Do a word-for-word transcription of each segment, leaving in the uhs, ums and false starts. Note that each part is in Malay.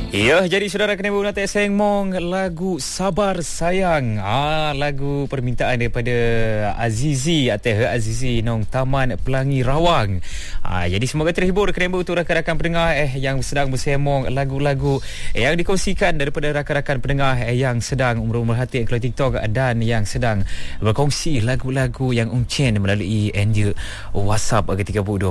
Ya, jadi saudara kena buat nata Seng Mong lagu Sabar Sayang. Ah, lagu permintaan daripada Azizi atau Azizi nong Taman Pelangi Rawang. Ah, jadi semoga terhibur kena untuk rakan-rakan pendengar eh yang sedang bersemong lagu-lagu eh, yang dikongsikan daripada rakan-rakan pendengar eh, yang sedang umur-umur hati kalau TikTok dan yang sedang berkongsi lagu-lagu yang uncen melalui N D WhatsApp ketika bodoh.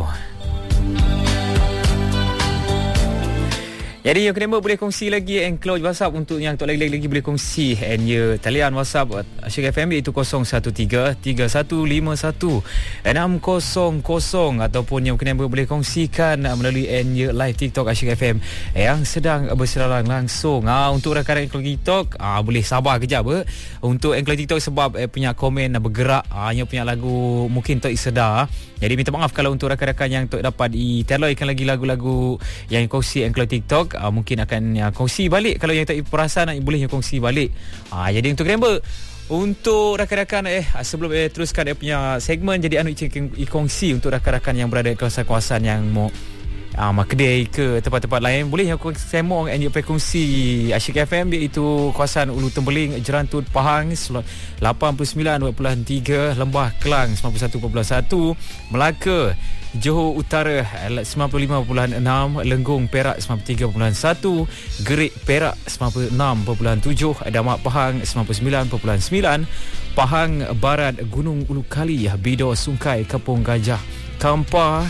Jadi yang kena boleh kongsi lagi enclose WhatsApp untuk yang tak lagi-lagi lagi boleh kongsi and ya talian WhatsApp Asyik F M iaitu kosong satu tiga tiga satu lima satu enam kosong kosong ataupun yang kena boleh kongsikan melalui N Y live TikTok Asyik F M yang sedang berseralang langsung. Ha, untuk rakan-rakan enclose TikTok ha, boleh sabar kejap eh. Untuk enclose TikTok sebab eh, punya komen bergerak ha, yang punya lagu mungkin tak sedar. Jadi minta maaf kalau untuk rakan-rakan yang tak dapat diteloikan lagi lagu-lagu yang kongsi enclose TikTok. Uh, mungkin akan ya, kongsi balik. Kalau yang tak perasan boleh yang kongsi balik. uh, Jadi untuk remember untuk rakan-rakan eh sebelum eh teruskan eh, punya segmen, jadi anu kongsi untuk rakan-rakan yang berada di kawasan-kawasan yang mau uh, kedai ke tempat-tempat lain, boleh yang semong and you kongsi Asyik F M iaitu kawasan Ulu Tembeling, Jerantut, Pahang lapan puluh sembilan perpuluhan tiga, Lembah Kelang sembilan puluh satu perpuluhan satu, Melaka, Johor Utara sembilan puluh lima perpuluhan enam, Lenggong Perak sembilan puluh tiga perpuluhan satu, Gerik Perak sembilan puluh enam perpuluhan tujuh, Damak Pahang sembilan puluh sembilan perpuluhan sembilan, Pahang Barat, Gunung Ulu Kali, Bido Sungkai, Kampung Gajah, Kampar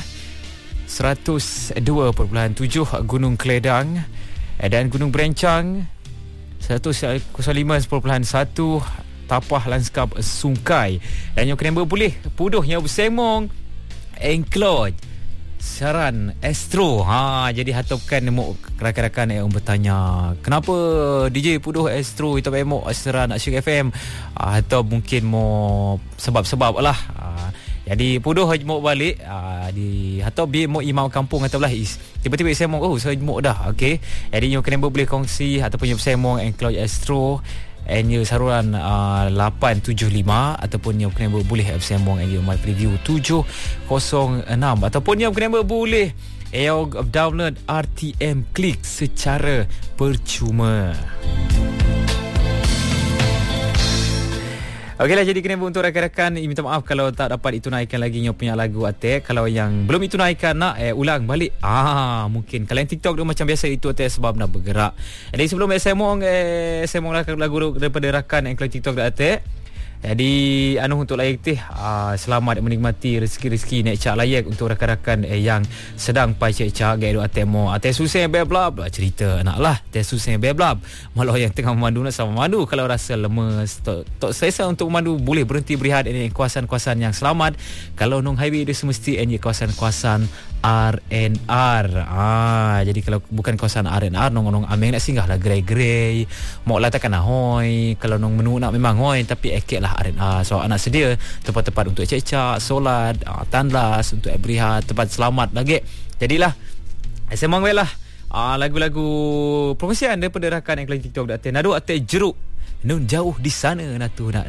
seratus dua perpuluhan tujuh, Gunung Keledang dan Gunung Berencang seratus lima perpuluhan satu, Tapah Lanskap Sungkai. Dan yang kena boleh puduh yang bersemong enclose saran Astro. Ha, jadi hatupkan nemu rakan-rakan yang bertanya kenapa D J puduh Astro itu emok saran Asyik F M ha, atau mungkin mau sebab-sebab lah. Ha, jadi puduh mau balik ha, di atau bi mau imam kampung atau belah is tiba-tiba semong oh saya mau dah. Okey, jadi yang kena boleh kongsi ataupun yang semong enclose Astro and you saluran uh, lapan tujuh lima ataupun yang kena boleh sembang and you my preview tujuh kosong enam ataupun yang kena boleh you download R T M Click secara percuma. Okeylah, jadi kena untuk rakan-rakan minta maaf kalau tak dapat ditunaikan lagi yang punya lagu atek. Kalau yang belum ditunaikan nak eh, ulang balik. Ah, mungkin kalau yang TikTok dia macam biasa itu atek sebab nak bergerak. Jadi sebelum eh, semong eh semong lagu daripada rakan yang kalau TikTok dah atek. Jadi anu untuk layak teh uh, selamat menikmati rezeki-rezeki naik cak layak untuk rakan-rakan eh, yang sedang pai cak-cak gaya doa temo ate susah beblab cerita naklah teh susah beblab malah yang tengah memandu nak sama memandu kalau rasa lemes tok tok selesa untuk memandu boleh berhenti berehat di kawasan-kawasan yang selamat. Kalau nong highway dia semesti di kawasan-kawasan R and R. Ah, jadi kalau bukan kawasan R and R nong nong ameng nak singgah lah grey-grey mau lah takkan ahoy. Kalau nong menu nak memang hoy tapi ekek lah R and R. So anak sedia tempat-tempat untuk cecak, solat, uh, tandas untuk berehat, tempat selamat lagi. Jadilah semang welah uh, lagu-lagu promosian daripada rakan yang kali TikTok dak nado ate jeruk nun jauh di sana nak tu nak